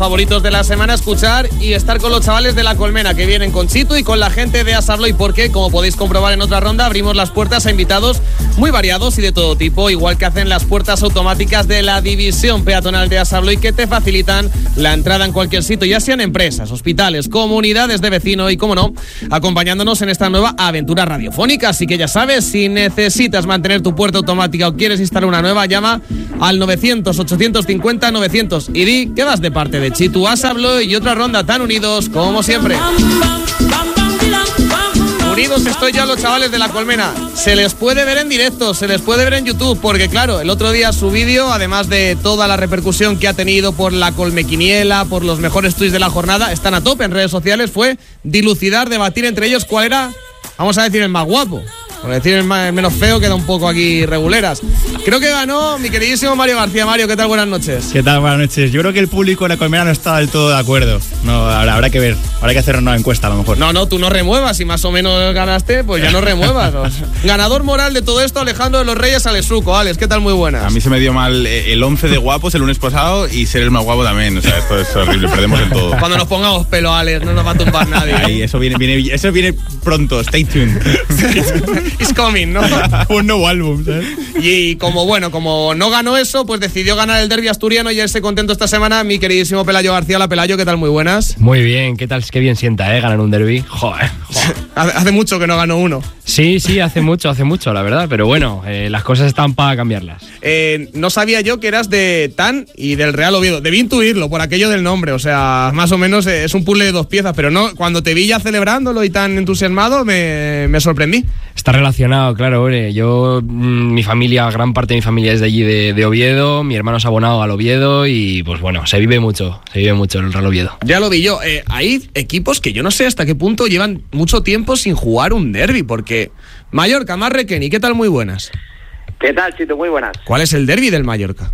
Favoritos de la semana, escuchar y estar con los chavales de La Colmena, que vienen con Chitu y con la gente de Asa Abloy, porque, como podéis comprobar en otra ronda, abrimos las puertas a invitados muy variados y de todo tipo, igual que hacen las puertas automáticas de la división peatonal de Asa Abloy, que te facilitan la entrada en cualquier sitio, ya sean empresas, hospitales, comunidades de vecinos y, como no, acompañándonos en esta nueva aventura radiofónica. Así que ya sabes, si necesitas mantener tu puerta automática o quieres instalar una nueva, llama al 900-850-900 y di que vas de parte de Chitu, Asa Abloy y otra ronda, tan unidos como siempre. Unidos estoy yo a los chavales de La Colmena. Se les puede ver en directo, se les puede ver en YouTube, porque claro, el otro día su vídeo, además de toda la repercusión que ha tenido por la Colmequiniela, por los mejores tweets de la jornada, están a tope en redes sociales, fue dilucidar, debatir entre ellos cuál era, vamos a decir, el más guapo. Por decir el menos feo, queda un poco aquí reguleras. Creo que ganó mi queridísimo Mario García. Mario, ¿qué tal? Buenas noches. ¿Qué tal? Buenas noches. Yo creo que el público de La Colmena no está del todo de acuerdo. No, habrá que ver. Habrá que hacer una encuesta a lo mejor. No, tú no remuevas. Si más o menos ganaste, pues ya no remuevas. Ganador moral de todo esto, Alejandro de los Reyes Alesuco. Alex, ¿qué tal? Muy buenas. A mí se me dio mal el 11 de guapos el lunes pasado y ser el más guapo también. O sea, esto es horrible. Perdemos en todo. Cuando nos pongamos pelo, Alex, no nos va a tumbar nadie. Ahí, eso viene pronto. Stay tuned. It's coming, ¿no? Un nuevo álbum, ¿sabes? Y como no ganó eso, pues decidió ganar el derbi asturiano y él se contento esta semana, mi queridísimo Pelayo García. La Pelayo, ¿qué tal? Muy buenas. Muy bien, ¿qué tal? Qué bien sienta, ganar un derbi. Joder. Hace mucho que no ganó uno. Sí, hace mucho, la verdad, pero bueno, las cosas están para cambiarlas. No sabía yo que eras de TAN y del Real Oviedo. Debí intuirlo por aquello del nombre, o sea, más o menos es un puzzle de dos piezas, pero no, cuando te vi ya celebrándolo y tan entusiasmado, me sorprendí. Está relacionado, claro, yo, mi familia, gran parte de mi familia es de allí, de Oviedo, mi hermano es abonado al Oviedo y pues bueno, se vive mucho el Real Oviedo. Ya lo vi yo, hay equipos que yo no sé hasta qué punto llevan mucho tiempo sin jugar un derbi, porque Mallorca, más Requeni, ¿qué tal? Muy buenas. ¿Qué tal, Chito? Muy buenas. ¿Cuál es el derbi del Mallorca?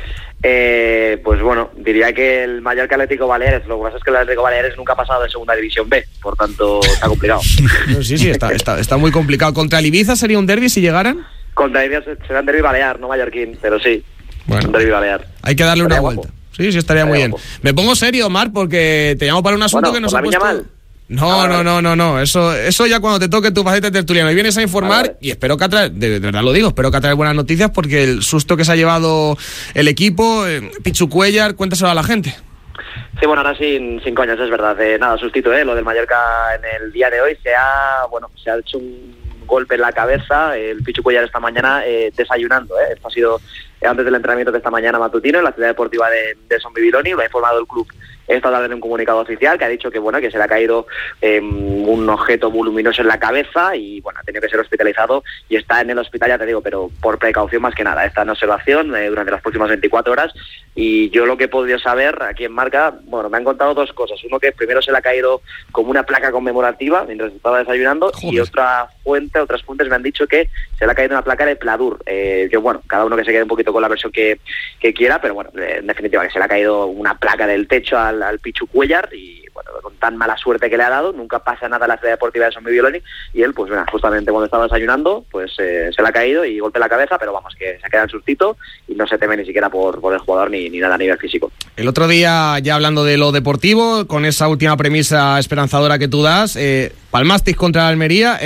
Pues bueno, diría que el Mallorca Atlético Baleares. Lo que pasa es que el Atlético Baleares nunca ha pasado de segunda división B, por tanto está complicado. Sí, está muy complicado. ¿Contra el Ibiza sería un derbi si llegaran? Contra el Ibiza será un derbi balear, no mallorquín, pero sí, bueno, un derbi balear. Hay que darle estaría una guapo. vuelta. Sí, estaría muy bien. Me pongo serio, Omar, porque te llamo para un asunto que nos ha puesto... Mal. No. Eso ya cuando te toque tu faceta tertuliano y vienes a informar, y espero que de verdad lo digo, espero que atraer buenas noticias, porque el susto que se ha llevado el equipo, Pichu Cuellar, cuéntaselo a la gente. Sí, bueno, ahora sin coñas, es verdad. Nada, sustito, lo del Mallorca en el día de hoy se ha hecho un golpe en la cabeza. El Pichu Cuellar esta mañana desayunando. Esto ha sido antes del entrenamiento de esta mañana matutino en la ciudad deportiva de Son Bibiloni. Lo ha informado el club esta tarde en un comunicado oficial, que ha dicho que se le ha caído un objeto voluminoso en la cabeza y ha tenido que ser hospitalizado y está en el hospital, ya te digo, pero por precaución más que nada. Está en observación durante las próximas 24 horas y yo lo que he podido saber aquí en Marca, me han contado dos cosas. Uno, que primero se le ha caído como una placa conmemorativa mientras estaba desayunando. Joder. Y otras fuentes me han dicho que se le ha caído una placa de Pladur. Cada uno que se quede un poquito con la versión que quiera, pero en definitiva que se le ha caído una placa del techo al Pichu Cuellar y con tan mala suerte que le ha dado, nunca pasa nada en la ciudad deportiva de Son Bibiloni y él, justamente cuando estaba desayunando, se le ha caído y golpe en la cabeza, pero que se queda en sustito y no se teme ni siquiera por el jugador ni nada a nivel físico. El otro día, ya hablando de lo deportivo, con esa última premisa esperanzadora que tú das, palmasteis contra la Almería,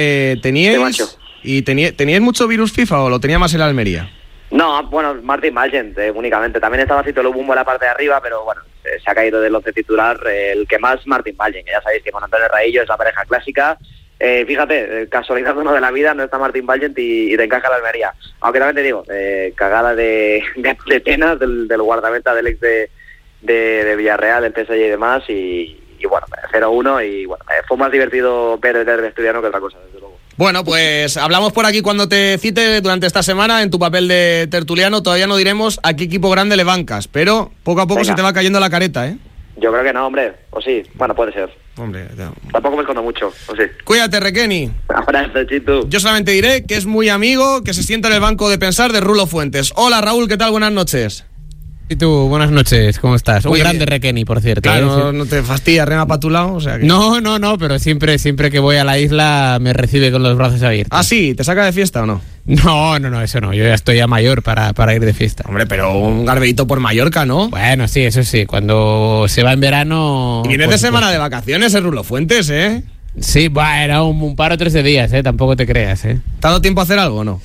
¿teníais mucho virus FIFA o lo tenía más el Almería? No, Martin Valgent únicamente. También estaba Cito Lubumbo en la parte de arriba, pero se ha caído del once titular el que más, Martin Valgent, que ya sabéis que con Antonio Raillo es la pareja clásica. Fíjate, casualidad uno de la vida, no está Martin Valgent y te encaja la Almería. Aunque también te digo, cagada de penas del guardameta del ex de Villarreal, del PSG y demás, y 0-1 y fue más divertido ver el derbi asturiano que otra cosa, desde luego. Bueno, pues hablamos por aquí cuando te cite durante esta semana en tu papel de tertuliano. Todavía no diremos a qué equipo grande le bancas, pero poco a poco se te va cayendo la careta, ¿eh? Yo creo que no, hombre. O sí, puede ser. Hombre, ya. Tampoco me escondo mucho, o sí. Cuídate, Requeni. Abrazo, Chitu. Yo solamente diré que es muy amigo, que se sienta en el banco de pensar de Rulo Fuentes. Hola, Raúl, ¿qué tal? Buenas noches. Y tú, buenas noches, ¿cómo estás? Un grande Requeni, por cierto. Claro, no te fastidias, rema para tu lado, o sea que... No, pero siempre que voy a la isla me recibe con los brazos abiertos. ¿Ah, sí? ¿Te saca de fiesta o no? No, eso no. Yo ya estoy ya mayor para ir de fiesta. Hombre, pero un garbeíto por Mallorca, ¿no? Bueno, sí, eso sí. Cuando se va en verano... Y vienes de semana de vacaciones, Rulo Fuentes, ¿eh? Sí, bueno, un par o 3 de días, tampoco te creas, ¿Te ha dado tiempo a hacer algo o no?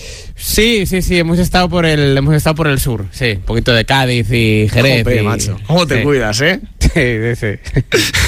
Sí, hemos estado por el sur, sí, un poquito de Cádiz y Jerez. Jope, macho. ¿Cómo te cuidas, eh? Sí.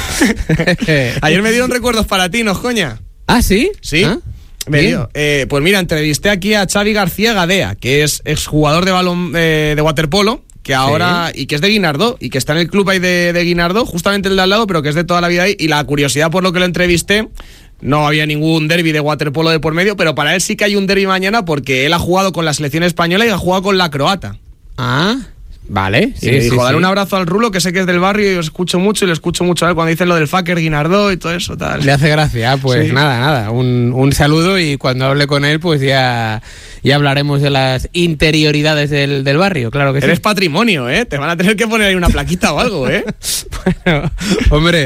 Ayer me dieron recuerdos para ti, ¿no, coña? ¿Ah, sí? Sí. ¿Ah? Me dio. Pues mira, entrevisté aquí a Xavi García Gadea, que es exjugador de balón de waterpolo, que ahora, y que es de Guinardó, y que está en el club ahí de Guinardó, justamente el de al lado, pero que es de toda la vida ahí, y la curiosidad por lo que lo entrevisté, no había ningún derbi de waterpolo de por medio, pero para él sí que hay un derbi mañana, porque él ha jugado con la selección española y ha jugado con la croata. Ah, vale. Sí, y me dijo, dar un abrazo al Rulo, que sé que es del barrio y os escucho mucho, y le escucho mucho a él cuando dicen lo del fucker Guinardó y todo eso, tal. Le hace gracia, pues sí. Nada, un saludo, y cuando hable con él, pues ya hablaremos de las interioridades del barrio, claro que sí. Eres patrimonio, ¿eh? Te van a tener que poner ahí una plaquita o algo, ¿eh? Bueno, hombre,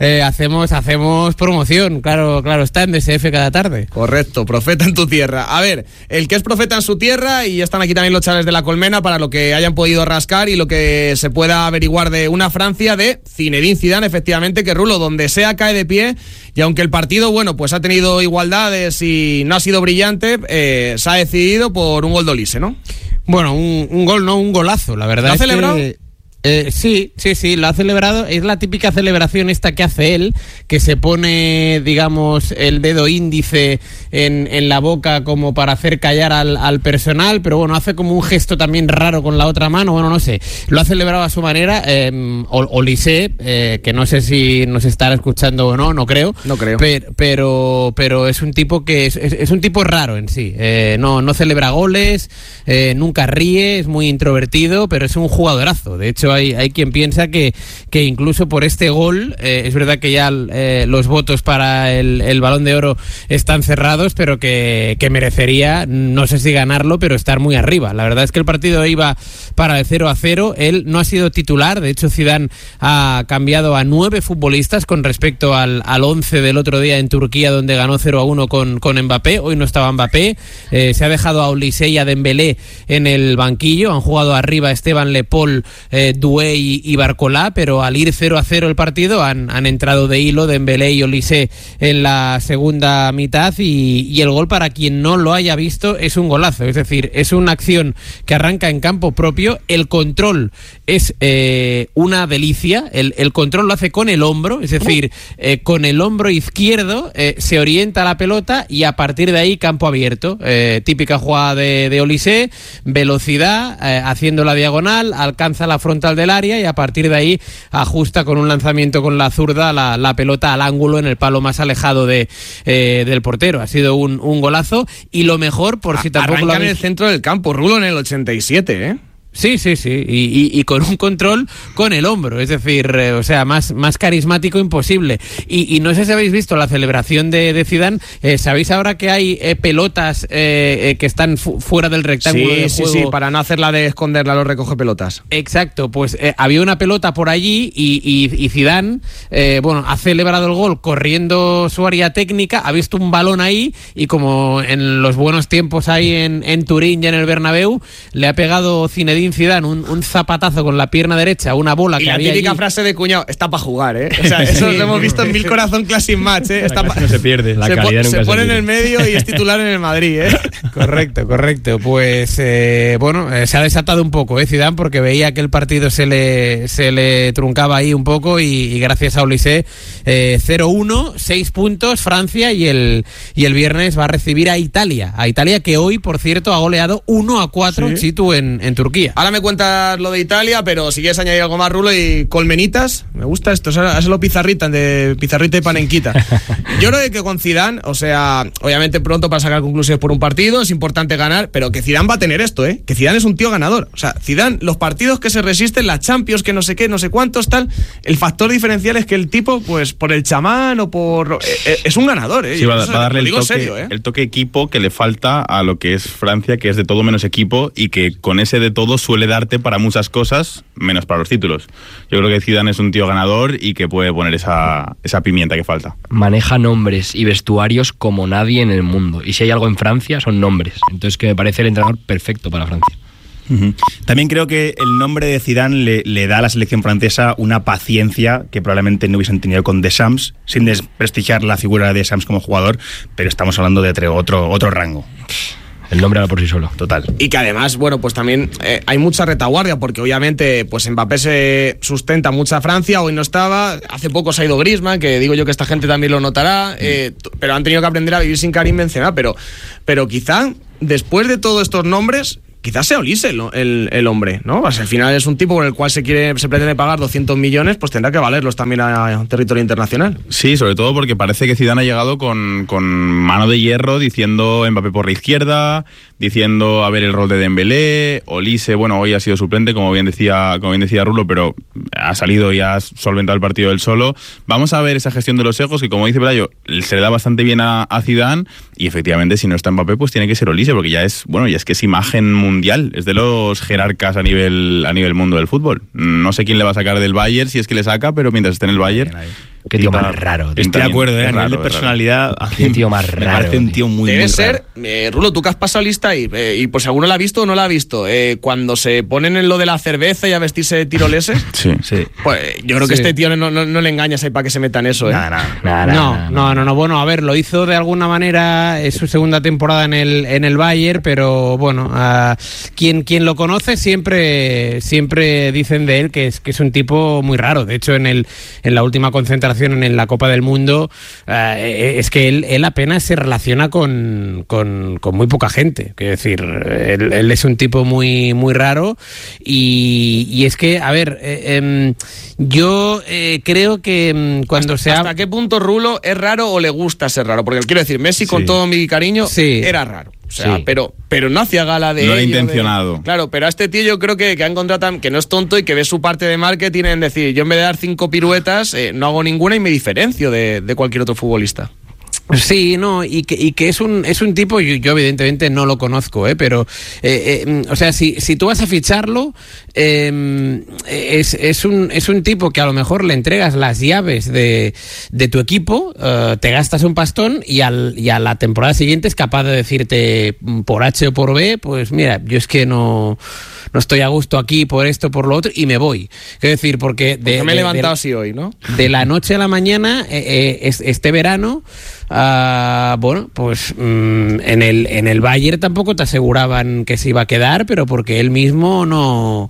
hacemos promoción, claro, está en DSF cada tarde. Correcto, profeta en tu tierra. A ver, el que es profeta en su tierra, y están aquí también los chavales de La Colmena para lo que hayan podido rascar y lo que se pueda averiguar de una Francia de Zinedine Zidane, efectivamente, que Rulo, donde sea cae de pie, y aunque el partido, bueno, pues ha tenido igualdades y no ha sido brillante, se ha decidido por un gol de Olise, ¿no? Bueno, un gol, no, un golazo, la verdad. ¿Lo ha celebrado? Sí, lo ha celebrado. Es la típica celebración esta que hace él, que se pone, digamos, el dedo índice en la boca como para hacer callar al personal, pero bueno, hace como un gesto también raro con la otra mano, bueno, no sé. Lo ha celebrado a su manera. Olise, que no sé si nos estará escuchando o no, no creo. No creo. Pero es un tipo que es un tipo raro en sí. No celebra goles, nunca ríe, es muy introvertido, pero es un jugadorazo. De hecho, hay quien piensa que incluso por este gol, es verdad que ya los votos para el Balón de Oro están cerrados, pero que merecería, no sé si ganarlo, pero estar muy arriba. La verdad es que el partido iba para el 0-0, él no ha sido titular, de hecho Zidane ha cambiado a 9 futbolistas con respecto al 11 del otro día en Turquía, donde ganó 0-1 con Mbappé. Hoy no estaba Mbappé, se ha dejado a Olise y a Dembélé en el banquillo, han jugado arriba Esteban Le Paul, Doué y Barcolá, pero al ir 0-0 el partido han entrado de hilo Dembélé y Olise en la segunda mitad, y el gol, para quien no lo haya visto, es un golazo. Es decir, es una acción que arranca en campo propio, el control es una delicia, el control lo hace con el hombro, es decir, con el hombro izquierdo se orienta la pelota y a partir de ahí campo abierto, típica jugada de Olise, velocidad, haciendo la diagonal, alcanza la frontal del área y a partir de ahí ajusta con un lanzamiento con la zurda la pelota al ángulo en el palo más alejado del portero. Ha sido un golazo, y lo mejor, por si tampoco arranca en el centro del campo, Rulo, en el 87, ¿eh? Sí, y con un control con el hombro, es decir, o sea, más carismático imposible. Y no sé si habéis visto la celebración de Zidane. ¿Sabéis ahora que hay pelotas que están fuera del rectángulo de juego? Sí, para no hacerla de esconderla los recoge pelotas. Exacto, pues había una pelota por allí y Zidane, ha celebrado el gol corriendo su área técnica, ha visto un balón ahí y como en los buenos tiempos ahí en Turín y en el Bernabéu, le ha pegado Zinedine Zidane un zapatazo con la pierna derecha, una bola y que la había típica allí. Frase de cuñado, está para jugar, ¿eh? O sea, eso lo hemos visto en 1000 Corazón Classic Match, ¿eh? Está no se pierde. La calidad nunca se pone en pierde. el medio y es titular en el Madrid, ¿eh? Correcto. Pues se ha desatado un poco, Zidane, porque veía que el partido se le truncaba ahí un poco y gracias a Olise 0-1, 6 puntos Francia, y el viernes va a recibir a Italia, que hoy, por cierto, ha goleado 1-4 Chitu en Turquía. Ahora me cuentas lo de Italia, pero si quieres añadir algo más, Rulo, y colmenitas, me gusta esto, es lo pizarrita y panenquita. Yo creo que con Zidane, o sea, obviamente pronto para sacar conclusiones por un partido, es importante ganar, pero que Zidane va a tener esto, que Zidane es un tío ganador. O sea, Zidane, los partidos que se resisten, la Champions, que no sé qué, no sé cuántos, tal, el factor diferencial es que el tipo, pues, por el chamán o por... es un ganador, Sí, va a darle el toque equipo que le falta a lo que es Francia, que es de todo menos equipo, y que con ese de todo todo suele darte para muchas cosas, menos para los títulos. Yo creo que Zidane es un tío ganador y que puede poner esa pimienta que falta. Maneja nombres y vestuarios como nadie en el mundo. Y si hay algo en Francia, son nombres. Entonces que me parece el entrenador perfecto para Francia. También creo que el nombre de Zidane le da a la selección francesa una paciencia que probablemente no hubiesen tenido con Deschamps, sin desprestigiar la figura de Deschamps como jugador, pero estamos hablando de otro rango. El nombre habla por sí solo. Total. Y que además, bueno, pues también hay mucha retaguardia, porque obviamente pues Mbappé se sustenta mucha Francia, hoy no estaba, hace poco se ha ido Griezmann, que digo yo que esta gente también lo notará, pero han tenido que aprender a vivir sin Karim Benzema, pero quizá después de todos estos nombres, quizás sea Olise el hombre, ¿no? Pues al final es un tipo por el cual se pretende pagar 200 millones, pues tendrá que valerlos también a territorio internacional. Sí, sobre todo porque parece que Zidane ha llegado con mano de hierro, diciendo Mbappé por la izquierda, diciendo a ver el rol de Dembélé, Olise, bueno, hoy ha sido suplente, como bien decía Rulo, pero ha salido y ha solventado el partido él solo. Vamos a ver esa gestión de los egos, que como dice Pelayo, se le da bastante bien a Zidane, y efectivamente si no está Mbappé, pues tiene que ser Olise, porque ya es que es imagen mundial, es de los jerarcas a nivel mundo del fútbol. No sé quién le va a sacar del Bayern, si es que le saca, pero mientras esté en el Bayern... Qué tío más raro. Estoy de acuerdo, a nivel de personalidad. Qué tío más raro. Me parece un tío muy, debe muy ser, raro. Rulo, tú que has pasado lista y por si alguno la ha visto o no la ha visto, cuando se ponen en lo de la cerveza y a vestirse de tiroleses, sí. Pues yo creo que este tío no le engañas ahí para que se meta en eso. No. Bueno, a ver, lo hizo de alguna manera, es su segunda temporada en el Bayern, pero bueno, quien lo conoce siempre dicen de él que es un tipo muy raro. De hecho, en la última concentración en la Copa del Mundo, es que él apenas se relaciona con muy poca gente. Quiero decir, él es un tipo muy, muy raro y es que, a ver, yo creo que cuando se ¿Hasta qué punto Rulo es raro o le gusta ser raro? Porque quiero decir, Messi, con todo mi cariño, era raro. O sea, pero no hacía gala de ello. No era intencionado. Claro, pero a este tío yo creo que ha encontrado que no es tonto y que ve su parte de marketing en decir, yo en vez de dar 5 piruetas, no hago ninguna y me diferencio de cualquier otro futbolista. Sí, no, y que es un tipo, yo evidentemente no lo conozco, pero o sea, si tú vas a ficharlo, es un tipo que a lo mejor le entregas las llaves de tu equipo, te gastas un pastón y a la temporada siguiente es capaz de decirte por H o por B, pues mira, yo es que no estoy a gusto aquí por esto, por lo otro, y me voy. Quiero decir, porque me he levantado así hoy, ¿no? De la noche a la mañana, este verano, bueno, pues en el Bayern tampoco te aseguraban que se iba a quedar, pero porque él mismo no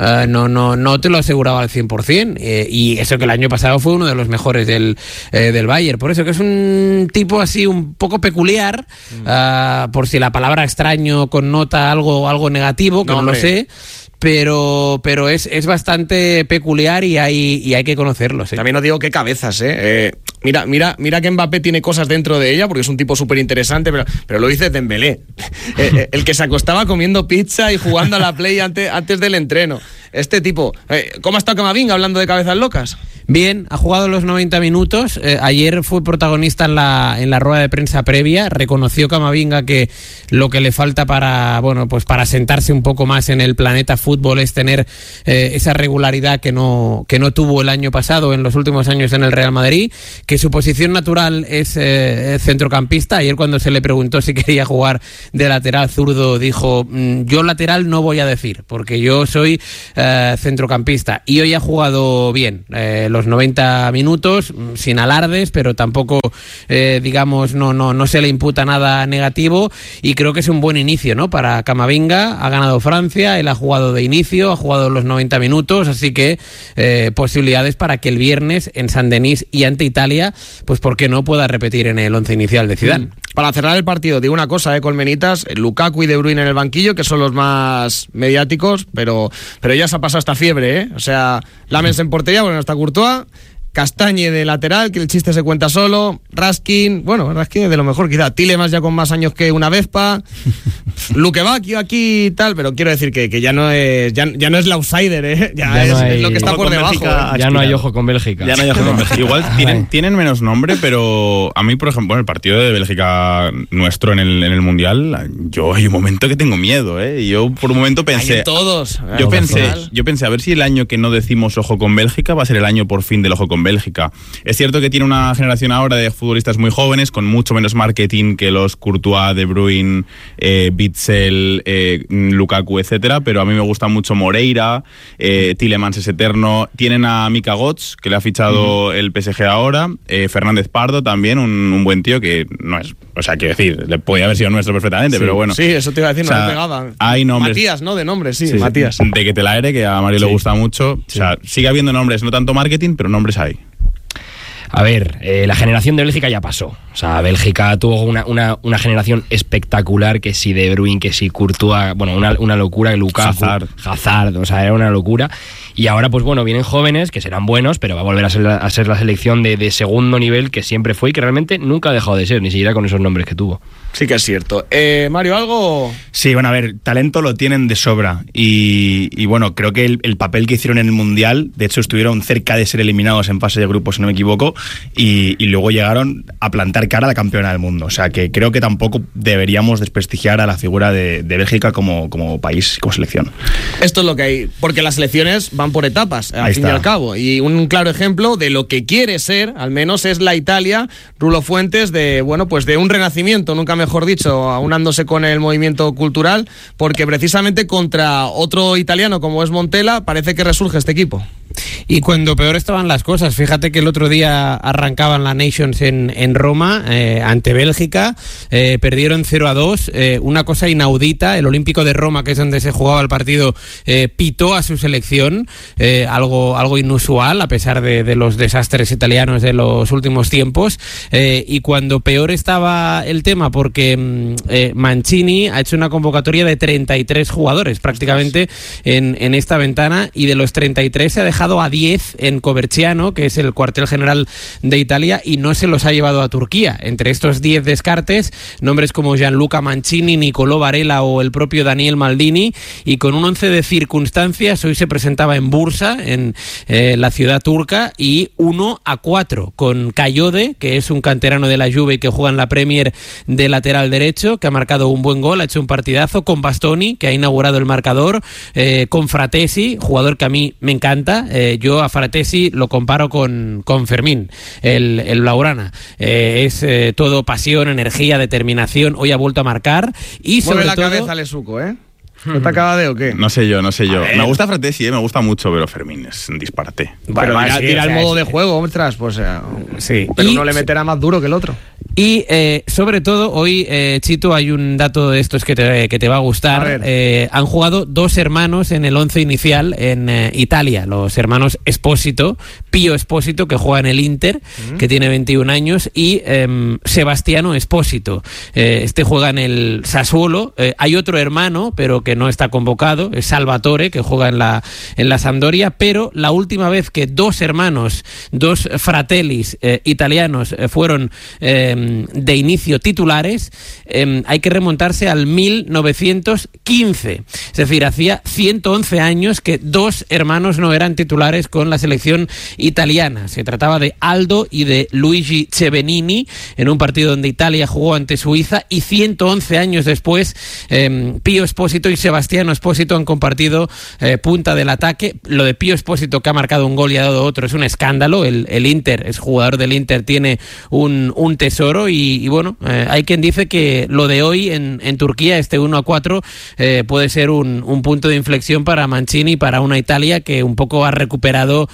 te lo aseguraba al 100%, y eso que el año pasado fue uno de los mejores del Bayern. Por eso que es un tipo así un poco peculiar, por si la palabra extraño connota algo negativo, que no lo sé. Pero es bastante peculiar y hay que conocerlo. ¿Sí? También os digo qué cabezas, Mira que Mbappé tiene cosas dentro de ella, porque es un tipo súper interesante, pero lo dice Dembélé. El que se acostaba comiendo pizza y jugando a la Play antes del entreno. Este tipo, ¿cómo ha estado Camavinga hablando de cabezas locas? Bien, ha jugado los 90 minutos. Ayer fue protagonista en la rueda de prensa previa. Reconoció Camavinga que lo que le falta para sentarse un poco más en el planeta fútbol es tener esa regularidad que no tuvo el año pasado, en los últimos años en el Real Madrid, que su posición natural es centrocampista. Ayer cuando se le preguntó si quería jugar de lateral zurdo, dijo, yo lateral no voy a decir, porque yo soy centrocampista, y hoy ha jugado bien los 90 minutos, sin alardes, pero tampoco digamos no se le imputa nada negativo, y creo que es un buen inicio, ¿no? Para Camavinga. Ha ganado Francia, él ha jugado de inicio, ha jugado los 90 minutos, así que posibilidades para que el viernes en Saint-Denis y ante Italia, pues por qué no pueda repetir en el 11 inicial de Zidane. Para cerrar el partido, digo una cosa, Colmenitas, Lukaku y De Bruyne en el banquillo, que son los más mediáticos, pero ya se ha pasado esta fiebre, O sea, Lamens en portería, bueno, no está Courtois, Castañe de lateral, que el chiste se cuenta solo, Raskin es de lo mejor quizá, Tielemans ya con más años que una Vespa, Luque Bacchio aquí y tal, pero quiero decir que ya no es el outsider, ya es lo que está por debajo. Ya no hay ojo con Bélgica. Ya no hay ojo con Bélgica. Igual tienen menos nombre, pero a mí, por ejemplo, el partido de Bélgica nuestro en el Mundial, yo hay un momento que tengo miedo, y yo por un momento pensé... Yo pensé, a ver si el año que no decimos ojo con Bélgica va a ser el año por fin del ojo con Bélgica. Es cierto que tiene una generación ahora de futbolistas muy jóvenes, con mucho menos marketing que los Courtois, De Bruyne, Witsel, Lukaku, etcétera, pero a mí me gusta mucho Moreira, Tielemans es eterno, tienen a Mika Götze, que le ha fichado el PSG ahora, Fernández Pardo también, un buen tío que no es, o sea, quiero decir, le podía haber sido nuestro perfectamente, pero bueno. Sí, eso te iba a decir, no le pegaba. Hay nombres. Matías, ¿no? De nombre, sí, Matías. De Ketelaere, que a Mario le gusta mucho. Sí. O sea, sigue habiendo nombres, no tanto marketing, pero nombres hay. A ver, la generación de Bélgica ya pasó. O sea, Bélgica tuvo una generación espectacular, que si De Bruyne, que si Courtois, bueno, una locura, Lukaku, Hazard, o sea, era una locura. Y ahora, pues bueno, vienen jóvenes que serán buenos, pero va a volver a ser la selección de segundo nivel que siempre fue y que realmente nunca ha dejado de ser, ni siquiera con esos nombres que tuvo. Sí que es cierto. Mario, ¿algo? Sí, bueno, a ver, talento lo tienen de sobra y bueno, creo que el papel que hicieron en el Mundial, de hecho estuvieron cerca de ser eliminados en fase de grupos, si no me equivoco, y luego llegaron a plantar cara a la campeona del mundo. O sea, que creo que tampoco deberíamos desprestigiar a la figura de Bélgica como país, como selección. Esto es lo que hay, porque las selecciones van por etapas, al fin y al cabo, y un claro ejemplo de lo que quiere ser, al menos, es la Italia, Rulo Fuentes, de un renacimiento, nunca mejor dicho, aunándose con el movimiento cultural, porque precisamente contra otro italiano como es Montella parece que resurge este equipo. Y cuando peor estaban las cosas, fíjate que el otro día arrancaban la Nations en Roma ante Bélgica, perdieron 0-2, una cosa inaudita. El Olímpico de Roma, que es donde se jugaba el partido, pitó a su selección, algo inusual a pesar de los desastres italianos de los últimos tiempos, y cuando peor estaba el tema, porque Mancini ha hecho una convocatoria de 33 jugadores prácticamente en esta ventana, y de los 33 se ha dejado a 10 en Coverciano, que es el cuartel general de Italia, y no se los ha llevado a Turquía. Entre estos 10 descartes, nombres como Gianluca Mancini, Nicolò Varela o el propio Daniel Maldini, y con un 11 de circunstancias. Hoy se presentaba en Bursa, en la ciudad turca, y 1-4 con Kayode, que es un canterano de la Juve y que juega en la Premier de lateral derecho, que ha marcado un buen gol, ha hecho un partidazo, con Bastoni, que ha inaugurado el marcador, con Fratesi, jugador que a mí me encanta. Yo a Fratesi lo comparo con Fermín, el Blaugrana. Es todo pasión, energía, determinación. Hoy ha vuelto a marcar y sobre mueve la todo... cabeza Lesuco, ¿No te acaba de o qué? No sé yo. Me gusta Fratesi, me gusta mucho, pero Fermín es un disparate. Pero tira el modo de juego, ostras, pues sí. Pero uno le meterá más duro que el otro. Y sobre todo, hoy, Chito, hay un dato de estos que te va a gustar. Han jugado 2 hermanos en el 11 inicial en Italia, los hermanos Espósito, Pío Espósito, que juega en el Inter, que tiene 21 años, y Sebastiano Espósito. Este juega en el Sassuolo. Hay otro hermano, pero que no está convocado, es Salvatore, que juega en la Sampdoria, pero la última vez que 2 hermanos, 2 fratellis italianos fueron de inicio titulares, hay que remontarse al 1915, es decir, hacía 111 años que 2 hermanos no eran titulares con la selección italiana. Se trataba de Aldo y de Luigi Cevenini en un partido donde Italia jugó ante Suiza, y 111 años después Pío Espósito y Sebastiano Espósito han compartido punta del ataque. Lo de Pío Espósito, que ha marcado un gol y ha dado otro, es un escándalo. El Inter, es jugador del Inter, tiene un tesoro, y bueno, hay quien dice que lo de hoy en Turquía, este 1-4, puede ser un punto de inflexión para Mancini, para una Italia que un poco ha recuperado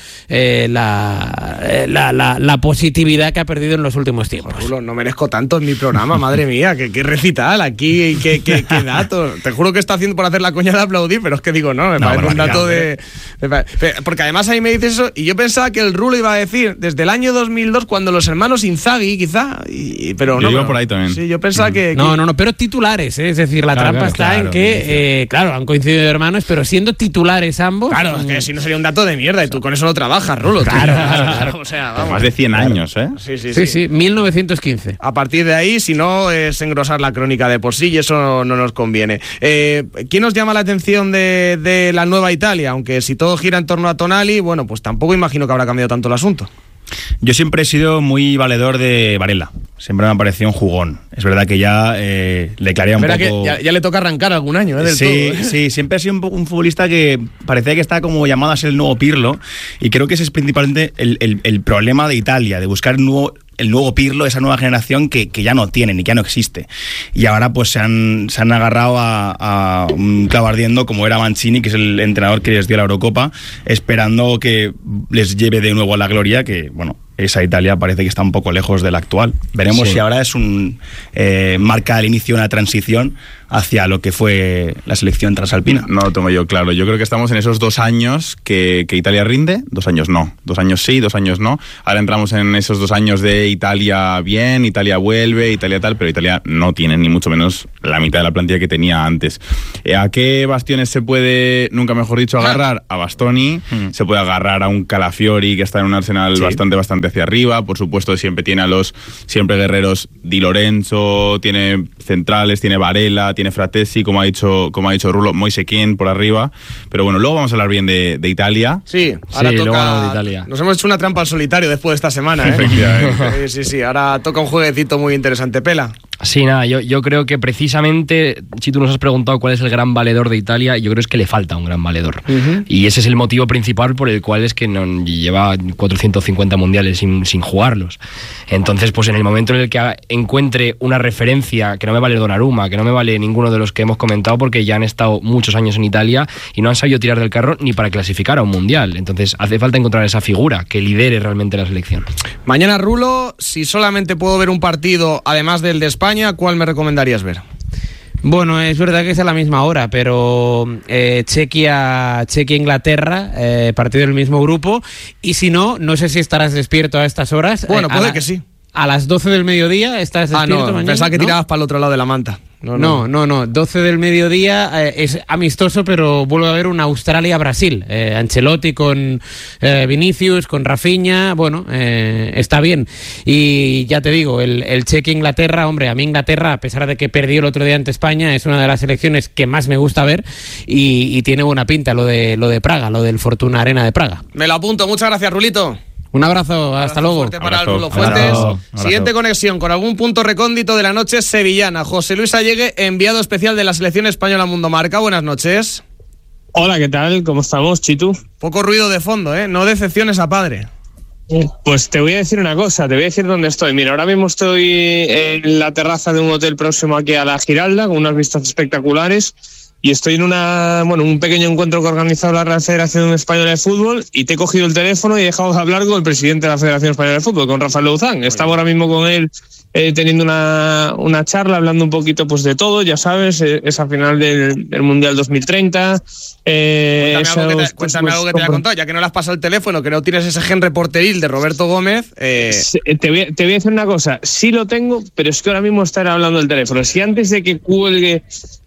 la positividad que ha perdido en los últimos tiempos. No merezco tanto en mi programa, madre mía, qué recital aquí, qué datos. Te juro que está haciendo por hacer la coña de aplaudir, pero es que digo, me parece un dato porque además ahí me dices eso, y yo pensaba que el Rulo iba a decir desde el año 2002, cuando los hermanos Inzaghi, quizá, pero no. Yo por ahí también. Sí, yo pensaba que... No, pero titulares, es decir, la trampa está en que, han coincidido de hermanos, pero siendo titulares ambos... Claro, es que si no sería un dato de mierda, y tú con eso no trabajas, Rulo. Claro. O sea, vamos. Más de 100 años, ¿eh? Sí, 1915. A partir de ahí, si no, es engrosar la crónica de por sí y eso no nos conviene. ¿Quién nos llama la atención de la nueva Italia? Aunque si todo gira en torno a Tonali, bueno, pues tampoco imagino que habrá cambiado tanto el asunto. Yo siempre he sido muy valedor de Varela. Siempre me ha parecido un jugón. Es verdad que ya le clarea un poco... Que ya le toca arrancar algún año, del todo. Sí, siempre ha sido un futbolista que parecía que está como llamado a ser el nuevo Pirlo, y creo que ese es principalmente el problema de Italia, de buscar el nuevo Pirlo, esa nueva generación que ya no tienen y que ya no existe. Y ahora pues se han agarrado a un clavo ardiendo como era Mancini, que es el entrenador que les dio la Eurocopa, esperando que les lleve de nuevo a la gloria, que bueno, esa Italia parece que está un poco lejos de la actual. Veremos si ahora es marca el inicio de una transición hacia lo que fue la selección transalpina. No lo tomo yo claro. Yo creo que estamos en esos 2 años que Italia rinde, 2 años no. 2 años sí, 2 años no. Ahora entramos en esos 2 años de Italia bien, Italia vuelve, Italia tal, pero Italia no tiene ni mucho menos la mitad de la plantilla que tenía antes. ¿A qué bastiones se puede, nunca mejor dicho, agarrar? A Bastoni, se puede agarrar a un Calafiori que está en un Arsenal bastante hacia arriba. Por supuesto, siempre tiene a los siempre guerreros Di Lorenzo, tiene centrales, tiene Varela, tiene Fratesi, como ha dicho Rulo, Moise Kean por arriba. Pero bueno, luego vamos a hablar bien de Italia. Sí, ahora toca... de Italia. Nos hemos hecho una trampa al solitario después de esta semana, ¿eh? Efectivamente. Sí, ahora toca un jueguecito muy interesante. Pela. Sí, nada, yo creo que precisamente, si tú nos has preguntado cuál es el gran valedor de Italia, yo creo es que le falta un gran valedor. Y ese es el motivo principal por el cual es que no lleva 450 mundiales sin jugarlos. Entonces, pues en el momento en el que encuentre una referencia, que no me vale Donnarumma, que no me vale ninguno de los que hemos comentado, porque ya han estado muchos años en Italia y no han sabido tirar del carro ni para clasificar a un mundial. Entonces, hace falta encontrar esa figura que lidere realmente la selección. Mañana, Rulo, si solamente puedo ver un partido, además del de España, ¿cuál me recomendarías ver? Bueno, es verdad que es a la misma hora, pero Chequia-Inglaterra, partido del mismo grupo, y si no sé si estarás despierto a estas horas. Bueno, puede que sí. A las 12 del mediodía estás despierto mañana. Pensaba que tirabas para el otro lado de la manta. No. 12 del mediodía, es amistoso, pero vuelve a haber un Australia-Brasil. Ancelotti con Vinicius, con Rafinha, bueno, está bien. Y ya te digo, el Chequia-Inglaterra, hombre, a mí Inglaterra, a pesar de que perdió el otro día ante España, es una de las selecciones que más me gusta ver y tiene buena pinta lo de Praga, lo del Fortuna Arena de Praga. Me lo apunto, muchas gracias, Rulito. Un abrazo, hasta luego. Fuerte para Rulo Fuentes. Siguiente conexión con algún punto recóndito de la noche sevillana. José Luis Allegue, enviado especial de la selección española Mundo Marca. Buenas noches. Hola, ¿qué tal? ¿Cómo estamos, Chitu? Poco ruido de fondo, ¿eh? No decepciones a padre. Pues te voy a decir una cosa, te voy a decir dónde estoy. Mira, ahora mismo estoy en la terraza de un hotel próximo aquí a la Giralda, con unas vistas espectaculares. Y estoy en un pequeño encuentro que ha organizado la Real Federación Española de Fútbol y te he cogido el teléfono y he dejado de hablar con el presidente de la Federación Española de Fútbol, con Rafael Louzán. Estaba ahora mismo con él teniendo una charla, hablando un poquito pues de todo, ya sabes, esa final del Mundial 2030. Cuéntame algo que te haya contado, ya que no le has pasado el teléfono, que no tienes ese gen reporteril de Roberto Gómez. Te voy a decir una cosa, sí lo tengo, pero es que ahora mismo estaré hablando del teléfono. Si antes de que cuelgue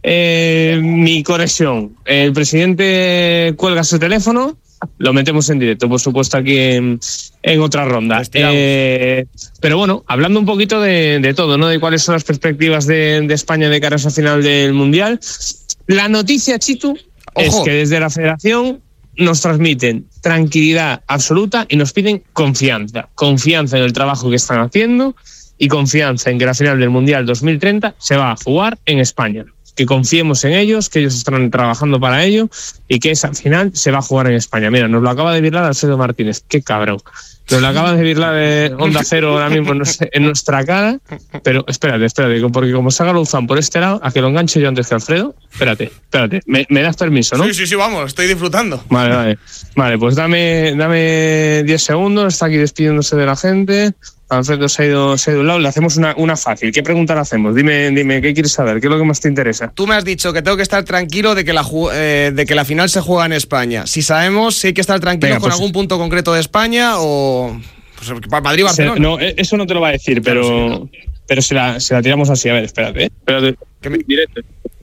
mi conexión, el presidente cuelga su teléfono, lo metemos en directo, por supuesto, aquí en otra ronda. Pero bueno, hablando un poquito de todo, ¿no? De cuáles son las perspectivas de España de cara a esa final del Mundial. La noticia, Chitu, es que desde la Federación nos transmiten tranquilidad absoluta y nos piden confianza. Confianza en el trabajo que están haciendo y confianza en que la final del Mundial 2030 se va a jugar en España. Que confiemos en ellos, que ellos están trabajando para ello y que esa final se va a jugar en España. Mira, nos lo acaba de virlar Alfredo Martínez, qué cabrón. Nos lo acaba de virlar de Onda Cero ahora mismo en nuestra cara, pero espérate, porque como salga Louzán por este lado, a que lo enganche yo antes que Alfredo, espérate, ¿me das permiso, no? Sí, vamos, estoy disfrutando. Vale, pues dame 10 segundos, está aquí despidiéndose de la gente. Alfredo se ha ido a un lado, le hacemos una fácil. ¿Qué pregunta le hacemos? Dime, ¿qué quieres saber? ¿Qué es lo que más te interesa? Tú me has dicho que tengo que estar tranquilo de que la final se juega en España. Si sabemos si hay que estar tranquilo con algún punto concreto de España o... Pues, Madrid-Barcelona. No, eso no te lo va a decir, pero se la tiramos así. A ver, espérate. Directo.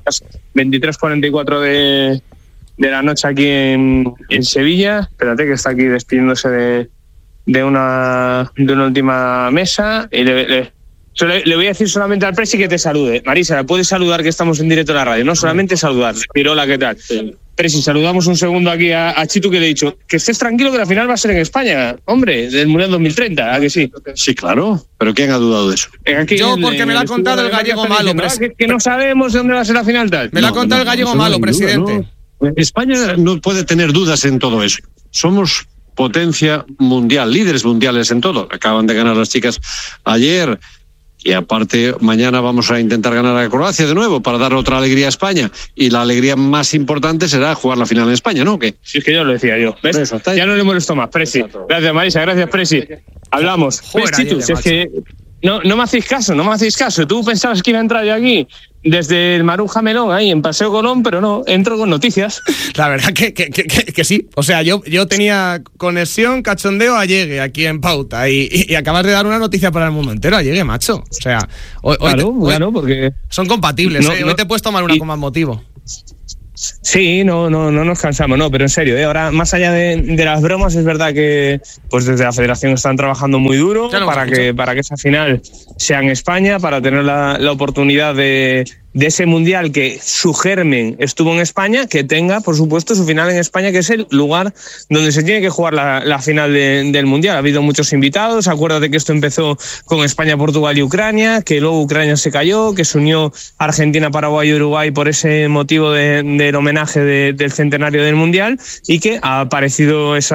23:44 de la noche aquí en Sevilla. Espérate, que está aquí despidiéndose de de una última mesa y le voy a decir solamente al Presi que te salude. Marisa, ¿la puedes saludar, que estamos en directo en la radio? No solamente saludar. Pirola, ¿qué tal? Presi, saludamos un segundo aquí a Chitu, que le he dicho que estés tranquilo, que la final va a ser en España, hombre, del Mundial 2030, ¿a que sí? Sí, claro, pero ¿quién ha dudado de eso? Yo, porque me lo ha contado el gallego malo, que no sabemos de dónde va a ser la final tal. Me lo ha contado el gallego malo, presidente. España no puede tener dudas en todo eso. Somos potencia mundial, líderes mundiales en todo. Acaban de ganar las chicas ayer. Y aparte, mañana vamos a intentar ganar a Croacia de nuevo para dar otra alegría a España. Y la alegría más importante será jugar la final en España, ¿no? ¿Qué? Sí, es que yo lo decía yo. ¿Ves? Eso, ya no le molesto más, Presi. Gracias, Marisa. Gracias, Presi. Hablamos. Joder, Chitu, si es que no me hacéis caso. Tú pensabas que iba a entrar yo aquí desde el Maruja Melón, ahí en Paseo Colón, pero no, entro con noticias. La verdad que sí. O sea, yo tenía conexión, cachondeo a Llegue aquí en Pauta y acabas de dar una noticia para el mundo entero a Llegue, macho. O sea, hoy porque son compatibles. Hoy te puedes tomar una con más motivo. Sí, no nos cansamos, no, pero en serio, ahora más allá de las bromas, es verdad que pues desde la Federación están trabajando muy duro para que esa final sea en España, para tener la oportunidad de ese mundial, que su germen estuvo en España, que tenga, por supuesto, su final en España, que es el lugar donde se tiene que jugar la final del mundial. Ha habido muchos invitados. Acuérdate que esto empezó con España, Portugal y Ucrania, que luego Ucrania se cayó, que se unió Argentina, Paraguay y Uruguay por ese motivo del homenaje del centenario del mundial, y que ha aparecido ese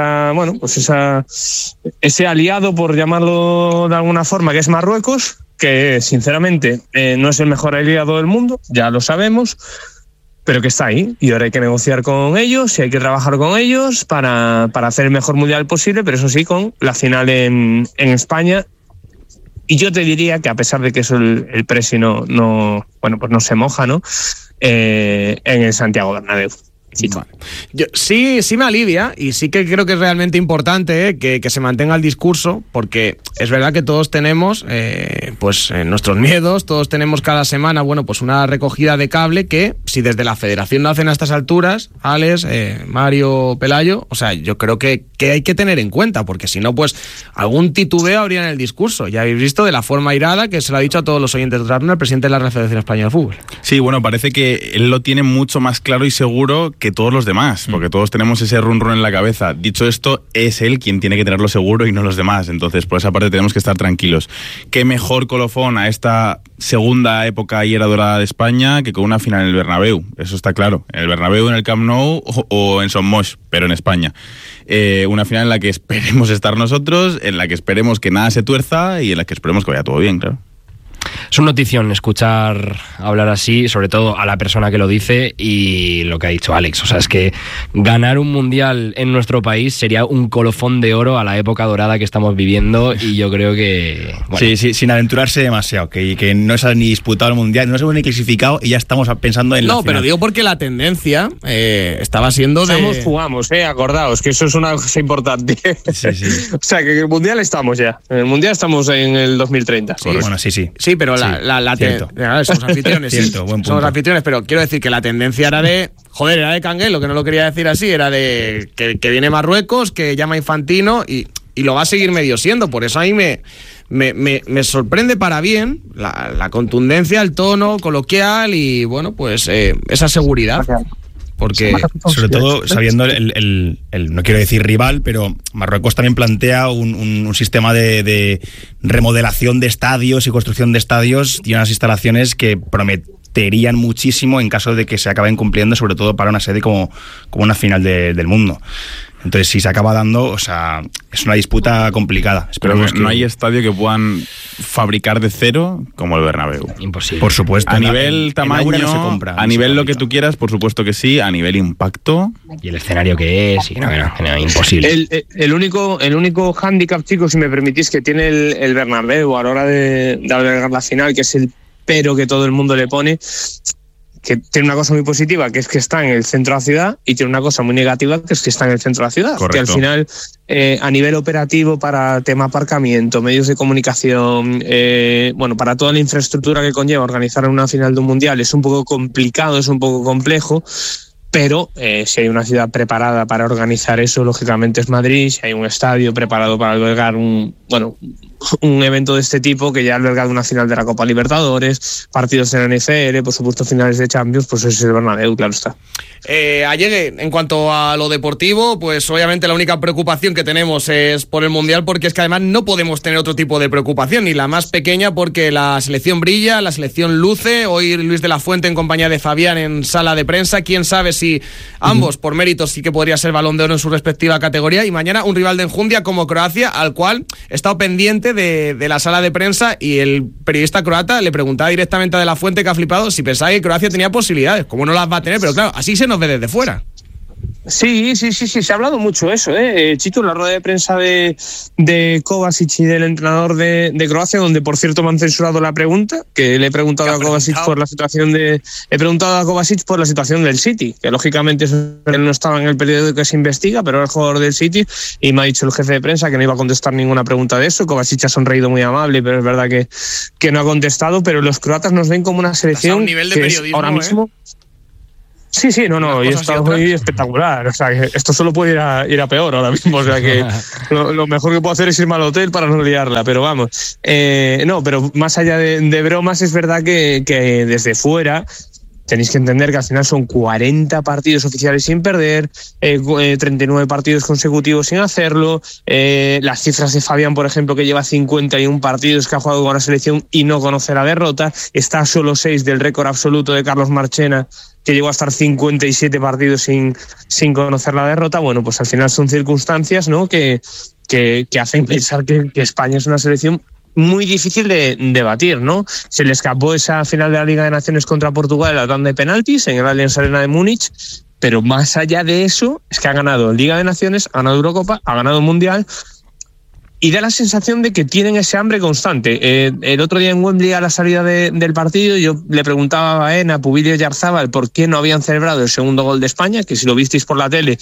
aliado, por llamarlo de alguna forma, que es Marruecos, que sinceramente no es el mejor aliado del mundo, ya lo sabemos, pero que está ahí, y ahora hay que negociar con ellos y hay que trabajar con ellos para hacer el mejor mundial posible, pero eso sí, con la final en España. Y yo te diría que, a pesar de que eso el Presi no se moja, ¿no? En el Santiago Bernabéu. Sí, vale. Sí me alivia, y sí que creo que es realmente importante que se mantenga el discurso, porque es verdad que todos tenemos nuestros miedos, todos tenemos cada semana pues una recogida de cable que, si desde la Federación lo hacen a estas alturas, Alex, Mario, Pelayo, o sea, yo creo que hay que tener en cuenta, porque si no, pues algún titubeo habría en el discurso. Ya habéis visto de la forma airada que se lo ha dicho a todos los oyentes de Trasno, el presidente de la Real Federación Española de Fútbol. Sí, bueno, parece que él lo tiene mucho más claro y seguro que todos los demás, porque todos tenemos ese run en la cabeza. Dicho esto, es él quien tiene que tenerlo seguro y no los demás. Entonces, por esa parte tenemos que estar tranquilos. Qué mejor colofón a esta segunda época y era dorada de España que con una final en el Bernabéu. Eso está claro. En el Bernabéu, en el Camp Nou o en Son Moix, pero en España. Una final en la que esperemos estar nosotros, en la que esperemos que nada se tuerza y en la que esperemos que vaya todo bien, claro. Es una notición escuchar hablar así, sobre todo a la persona que lo dice, y lo que ha dicho Alex. O sea, es que ganar un mundial en nuestro país sería un colofón de oro a la época dorada que estamos viviendo, y yo creo que... Bueno. Sí, sin aventurarse demasiado, que no se ha ni disputado el mundial, no se ha ni clasificado y ya estamos pensando en la final. Pero digo porque la tendencia estaba siendo de... Jugamos, acordaos, que eso es una cosa importante. Sí. O sea, que en el mundial estamos ya. En el mundial estamos en el 2030. Sí, bueno, sí. Sí, pero somos anfitriones, somos anfitriones, pero quiero decir que la tendencia era de Canguelo, que no lo quería decir así, era de que viene Marruecos, que llama Infantino y lo va a seguir medio siendo. Por eso a mí me sorprende para bien la contundencia, el tono coloquial y esa seguridad. Porque, sobre todo, sabiendo el no quiero decir rival, pero Marruecos también plantea un sistema de remodelación de estadios y construcción de estadios y unas instalaciones que prometerían muchísimo en caso de que se acaben cumpliendo, sobre todo para una sede como una final del mundo. Entonces, si se acaba dando, o sea, es una disputa complicada. Esperemos que no hay estadio que puedan fabricar de cero como el Bernabéu. Imposible. Por supuesto. A nivel tamaño, no se compra, a nivel lo que tú quieras, por supuesto que sí. A nivel impacto. Y el escenario que es, y no, imposible. El único hándicap, chicos, si me permitís, que tiene el Bernabéu a la hora de albergar la final, que es el pero que todo el mundo le pone, que tiene una cosa muy positiva, que es que está en el centro de la ciudad, y tiene una cosa muy negativa, que es que está en el centro de la ciudad. Correcto. Que al final, a nivel operativo, para tema aparcamiento, medios de comunicación, para toda la infraestructura que conlleva organizar una final de un mundial, es un poco complicado, es un poco complejo, pero si hay una ciudad preparada para organizar eso, lógicamente es Madrid. Si hay un estadio preparado para albergar un evento de este tipo, que ya ha albergado una final de la Copa Libertadores, partidos en la NFL, por supuesto finales de Champions, pues ese es el Bernabéu, claro está. Allegue, en cuanto a lo deportivo, pues obviamente la única preocupación que tenemos es por el Mundial, porque es que además no podemos tener otro tipo de preocupación, ni la más pequeña, porque la selección brilla, la selección luce. Hoy Luis de la Fuente en compañía de Fabián en sala de prensa, quién sabe si ambos por méritos sí que podría ser Balón de Oro en su respectiva categoría, y mañana un rival de enjundia como Croacia, al cual he estado pendiente de la sala de prensa, y el periodista croata le preguntaba directamente a De la Fuente, que ha flipado, si pensaba que Croacia tenía posibilidades. ¿Cómo no las va a tener? Pero claro, así se nos ve desde fuera. Sí, se ha hablado mucho eso, Chito, en la rueda de prensa de Kovacic y del entrenador de Croacia, donde por cierto me han censurado la pregunta, que le he preguntado a Kovacic por la situación del City, que lógicamente eso no estaba en el periódico que se investiga, pero era el jugador del City, y me ha dicho el jefe de prensa que no iba a contestar ninguna pregunta de eso. Kovacic ha sonreído muy amable, pero es verdad que no ha contestado. Pero los croatas nos ven como una selección un nivel de que es ahora mismo... Sí, y está muy espectacular. O sea, que esto solo puede ir a peor ahora mismo. O sea, que lo mejor que puedo hacer es irme al hotel para no liarla. Pero vamos, pero más allá de bromas, es verdad que desde fuera tenéis que entender que al final son 40 partidos oficiales sin perder, 39 partidos consecutivos sin hacerlo. Las cifras de Fabián, por ejemplo, que lleva 51 partidos que ha jugado con la selección y no conoce la derrota, está a solo 6 del récord absoluto de Carlos Marchena, que llegó a estar 57 partidos sin conocer la derrota. Bueno, pues al final son circunstancias, ¿no?, que hacen pensar que España es una selección muy difícil de batir, ¿no? Se le escapó esa final de la Liga de Naciones contra Portugal en la tanda de penaltis en el Allianz Arena de Múnich, pero más allá de eso es que ha ganado Liga de Naciones, ha ganado Eurocopa, ha ganado Mundial, y da la sensación de que tienen ese hambre constante. El otro día en Wembley, a la salida del partido, yo le preguntaba a Baena, Pubillo y Yarzábal por qué no habían celebrado el segundo gol de España, que si lo visteis por la tele,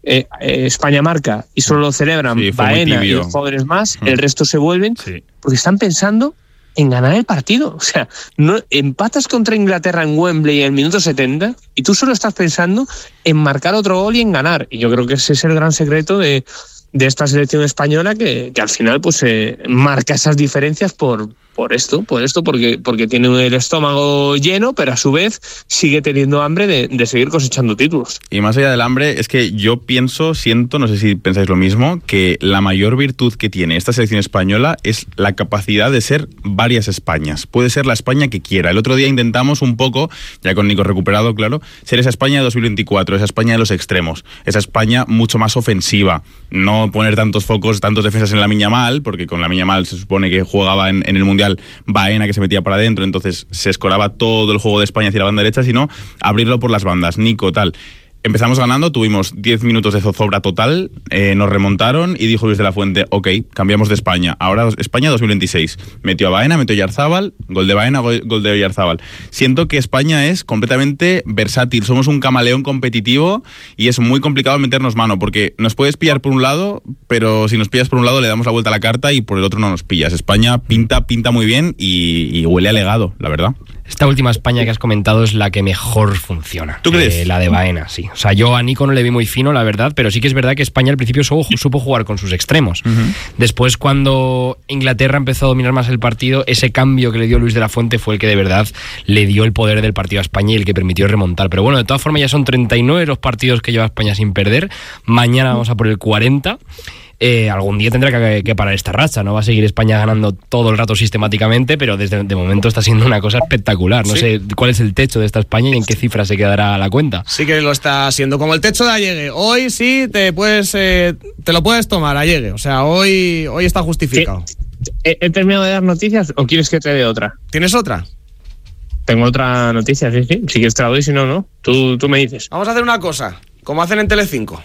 España marca y solo lo celebran Baena y los jugadores más, el resto se vuelven, porque están pensando en ganar el partido. O sea, no empatas contra Inglaterra en Wembley en el minuto 70 y tú solo estás pensando en marcar otro gol y en ganar. Y yo creo que ese es el gran secreto de esta selección española, que al final pues marca esas diferencias por esto, porque tiene el estómago lleno, pero a su vez sigue teniendo hambre de seguir cosechando títulos. Y más allá del hambre, es que yo siento, no sé si pensáis lo mismo, que la mayor virtud que tiene esta selección española es la capacidad de ser varias Españas. Puede ser la España que quiera. El otro día intentamos un poco, ya con Nico recuperado, claro, ser esa España de 2024, esa España de los extremos, esa España mucho más ofensiva, no poner tantos focos, tantos defensas en Lamine Yamal, porque con Lamine Yamal se supone que jugaba en el Mundial Baena, que se metía para adentro, entonces se escoraba todo el juego de España hacia la banda derecha, sino abrirlo por las bandas. Nico, tal. Empezamos ganando, tuvimos 10 minutos de zozobra total, nos remontaron y dijo Luis de la Fuente, ok, cambiamos de España, ahora España 2026. Metió a Baena, metió a Yarzábal, gol de Baena, gol de Yarzábal. Siento que España es completamente versátil, somos un camaleón competitivo y es muy complicado meternos mano, porque nos puedes pillar por un lado, pero si nos pillas por un lado le damos la vuelta a la carta y por el otro no nos pillas. España pinta muy bien y huele a legado, la verdad. Esta última España que has comentado es la que mejor funciona. ¿Tú crees? La de Baena, sí. O sea, yo a Nico no le vi muy fino, la verdad, pero sí que es verdad que España al principio supo jugar con sus extremos. Después, cuando Inglaterra empezó a dominar más el partido, ese cambio que le dio Luis de la Fuente fue el que de verdad le dio el poder del partido a España y el que permitió remontar. Pero bueno, de todas formas ya son 39 los partidos que lleva España sin perder. Mañana vamos a por el 40. Algún día tendrá que parar esta racha, no va a seguir España ganando todo el rato sistemáticamente, pero de momento está siendo una cosa espectacular. No sé cuál es el techo de esta España y en qué cifra se quedará la cuenta. Sí que lo está siendo, como el techo de Allegue. Hoy sí te lo puedes tomar, Allegue. O sea, hoy está justificado. ¿He terminado de dar noticias o quieres que te dé otra? ¿Tienes otra? Tengo otra noticia, sí. Si quieres te la doy, si no, no. Tú me dices. Vamos a hacer una cosa, como hacen en Telecinco.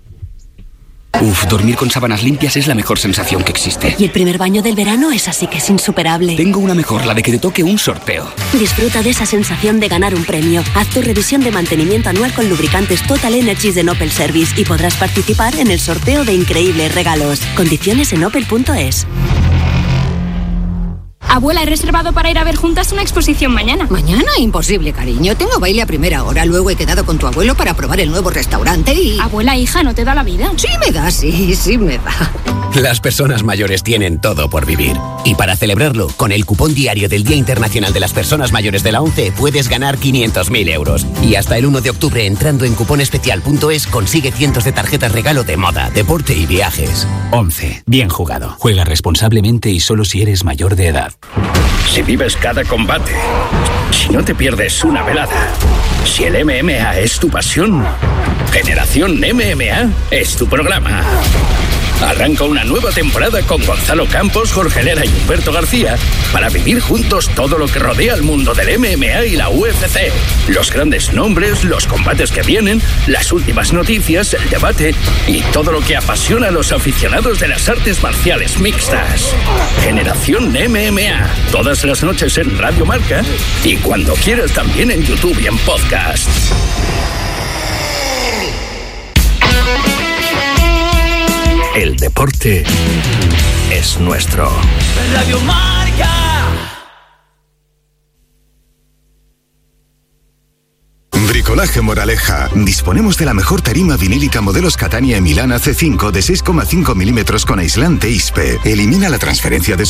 Dormir con sábanas limpias es la mejor sensación que existe. Y el primer baño del verano es así que es insuperable. Tengo una mejor, la de que te toque un sorteo. Disfruta de esa sensación de ganar un premio. Haz tu revisión de mantenimiento anual con lubricantes Total Energies de Opel Service y podrás participar en el sorteo de increíbles regalos. Condiciones en opel.es. Abuela, he reservado para ir a ver juntas una exposición mañana. ¿Mañana? Imposible, cariño. Tengo baile a primera hora. Luego he quedado con tu abuelo para probar el nuevo restaurante y... Abuela, hija, ¿no te da la vida? Sí me da, sí me da. Las personas mayores tienen todo por vivir. Y para celebrarlo, con el cupón diario del Día Internacional de las Personas Mayores de la ONCE puedes ganar 500.000 euros. Y hasta el 1 de octubre, entrando en cuponespecial.es, consigue cientos de tarjetas regalo de moda, deporte y viajes. ONCE. Bien jugado. Juega responsablemente y solo si eres mayor de edad. Si vives cada combate, si no te pierdes una velada, si el MMA es tu pasión, Generación MMA es tu programa. Arranca una nueva temporada con Gonzalo Campos, Jorge Lera y Humberto García para vivir juntos todo lo que rodea al mundo del MMA y la UFC. Los grandes nombres, los combates que vienen, las últimas noticias, el debate y todo lo que apasiona a los aficionados de las artes marciales mixtas. Generación MMA, todas las noches en Radio Marca y cuando quieras también en YouTube y en podcast. El deporte es nuestro. Radio Marca. Bricolaje Moraleja. Disponemos de la mejor tarima vinílica modelos Catania y Milana C5 de 6,5 milímetros con aislante ISPE. Elimina la transferencia de